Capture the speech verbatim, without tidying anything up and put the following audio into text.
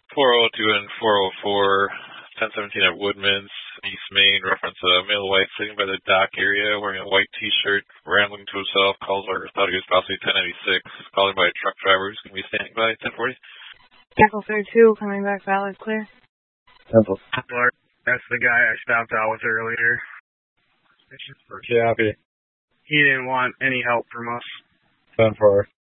four oh two and four oh four, ten seventeen at Woodman's, East Main, reference a male white sitting by the dock area wearing a white t-shirt, rambling to himself, calls or thought he was possibly ten ninety-six, calling by a truck driver who's going to be standing by ten forty. Tackle thirty-two, coming back valid, clear. Temple. That's the guy I stopped out with earlier. Copy. He didn't want any help from us. ten four.